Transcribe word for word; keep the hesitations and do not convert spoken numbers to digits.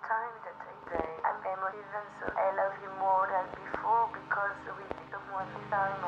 time that I say I'm emotive and so I love him more than before because with someone time